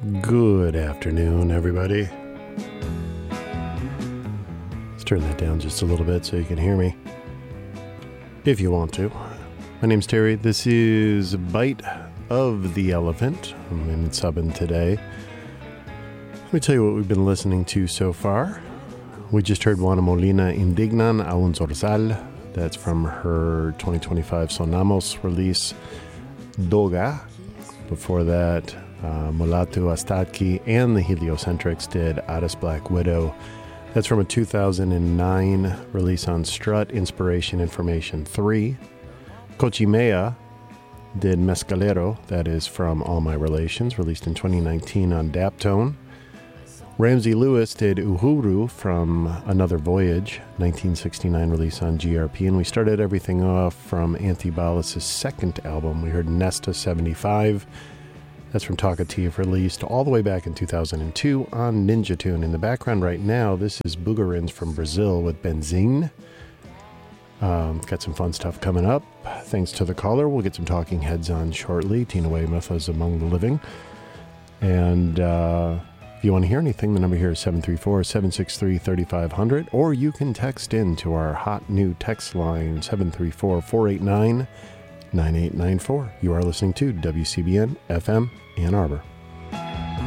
Good afternoon, everybody. Let's turn that down just a little bit so you can hear me, if you want to. My name's Terry. This is Bite of the Elephant. I'm in subbing today. Let me tell you what we've been listening to so far. We just heard Juana Molina Indignan a un Zorzal. That's from her 2025 Sonamos release, Doga. Before that, Mulatu Astadki and the Heliocentrics did Addis Black Widow. That's from a 2009 release on Strut, Inspiration Information 3. Cochimea did Mescalero. That is from All My Relations, released in 2019 on Daptone. Ramsey Lewis did Uhuru from Another Voyage, 1969 release on GRP. And we started everything off from Antibalas' second album. We heard Nesta 75. That's from Talkative, released all the way back in 2002 on Ninja Tune. In the background right now, this is Bugarins from Brazil with Benzine. Got some fun stuff coming up. Thanks to the caller. We'll get some Talking Heads on shortly. Tina Weymouth is among the living. And if you want to hear anything, the number here is 734-763-3500. Or you can text in to our hot new text line, 734-489-9894. You are listening to WCBN FM Ann Arbor.